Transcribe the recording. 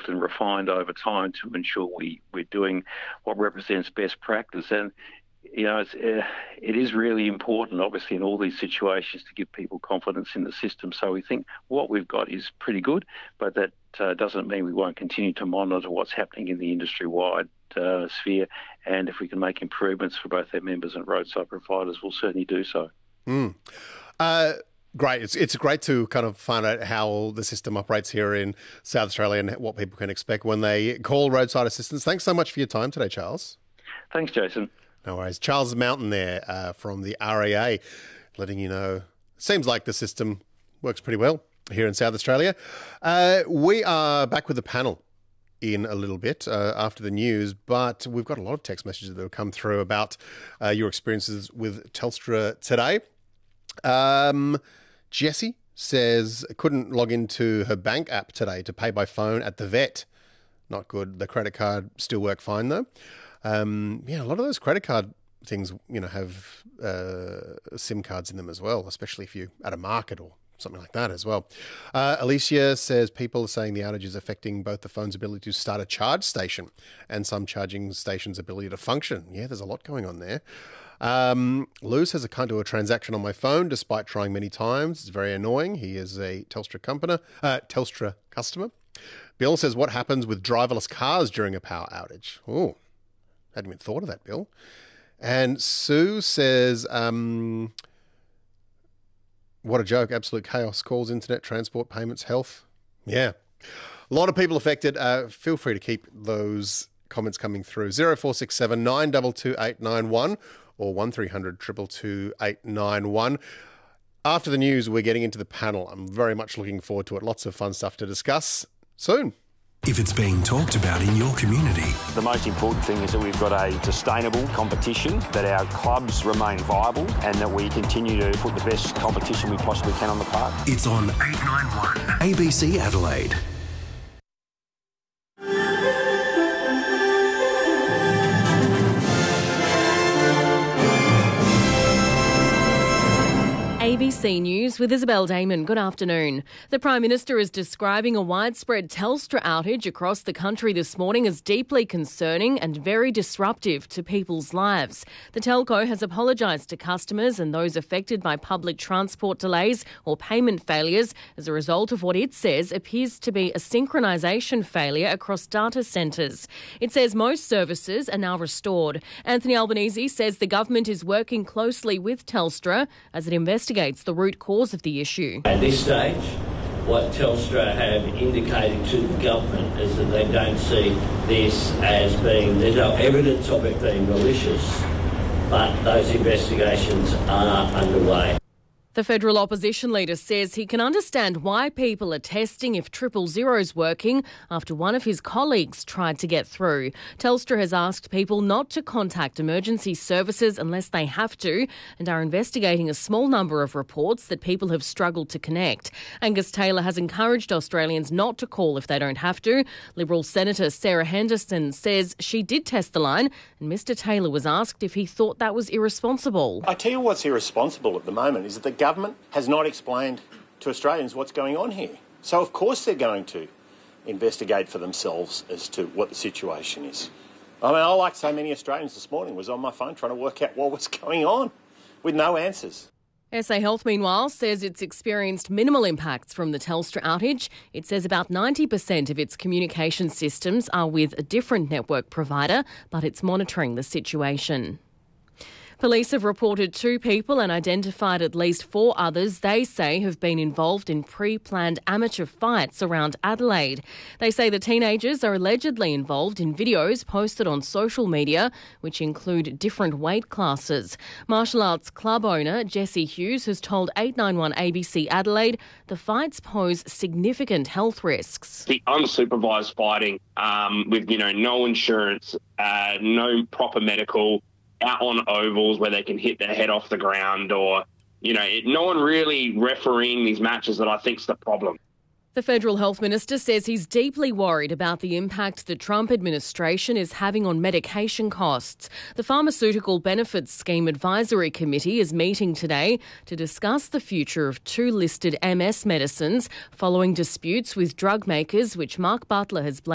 improved and refined over time to ensure we're doing what represents best practice. And it is really important, obviously, in all these situations to give people confidence in the system. So we think what we've got is pretty good, but that doesn't mean we won't continue to monitor what's happening in the industry-wide sphere. And if we can make improvements for both our members and roadside providers, we'll certainly do so. Great. It's great to kind of find out how the system operates here in South Australia and what people can expect when they call roadside assistance. Thanks so much for your time today, Charles. Thanks, Jason. No worries. Charles Mountain there from the REA, letting you know, seems like the system works pretty well here in South Australia. We are back with the panel in a little bit after the news, but we've got a lot of text messages that have come through about your experiences with Telstra today. Jessie says couldn't log into her bank app today to pay by phone at the vet. Not good. The credit card still work fine though. A lot of those credit card things, have SIM cards in them as well, especially if you're at a market or something like that as well. Alicia says people are saying the outage is affecting both the phone's ability to start a charge station and some charging stations' ability to function. Yeah, there's a lot going on there. Lou says I can't do a transaction on my phone despite trying many times. It's very annoying. He is a Telstra customer. Bill says what happens with driverless cars during a power outage? Oh, hadn't even thought of that, Bill. And Sue says, what a joke. Absolute chaos. Calls, internet, transport, payments, health. Yeah. A lot of people affected. Feel free to keep those comments coming through. 0467 922 891 or 1300 222 891. After the news, we're getting into the panel. I'm very much looking forward to it. Lots of fun stuff to discuss soon. If it's being talked about in your community. The most important thing is that we've got a sustainable competition, that our clubs remain viable and that we continue to put the best competition we possibly can on the park. It's on 891 ABC Adelaide. ABC News with Isabel Damon. Good afternoon. The Prime Minister is describing a widespread Telstra outage across the country this morning as deeply concerning and very disruptive to people's lives. The telco has apologised to customers and those affected by public transport delays or payment failures as a result of what it says appears to be a synchronisation failure across data centres. It says most services are now restored. Anthony Albanese says the government is working closely with Telstra as it investigates the root cause of the issue. At this stage, what Telstra have indicated to the government is that they don't see this as being, there's no evidence of it being malicious, but those investigations are underway. The federal opposition leader says he can understand why people are testing if 000's working after one of his colleagues tried to get through. Telstra has asked people not to contact emergency services unless they have to and are investigating a small number of reports that people have struggled to connect. Angus Taylor has encouraged Australians not to call if they don't have to. Liberal Senator Sarah Henderson says she did test the line and Mr Taylor was asked if he thought that was irresponsible. I tell you what's irresponsible at the moment is that the government has not explained to Australians what's going on here. So, of course, they're going to investigate for themselves as to what the situation is. I mean, I, like so many Australians this morning, was on my phone trying to work out what was going on with no answers. SA Health, meanwhile, says it's experienced minimal impacts from the Telstra outage. It says about 90% of its communication systems are with a different network provider, but it's monitoring the situation. Police have reported 2 people and identified at least 4 others they say have been involved in pre-planned amateur fights around Adelaide. They say the teenagers are allegedly involved in videos posted on social media, which include different weight classes. Martial arts club owner Jesse Hughes has told 891 ABC Adelaide the fights pose significant health risks. The unsupervised fighting with, no insurance, no proper medical, out on ovals where they can hit their head off the ground or, no one really refereeing these matches that I think's the problem. The Federal Health Minister says he's deeply worried about the impact the Trump administration is having on medication costs. The Pharmaceutical Benefits Scheme Advisory Committee is meeting today to discuss the future of 2 listed MS medicines following disputes with drug makers, which Mark Butler has blamed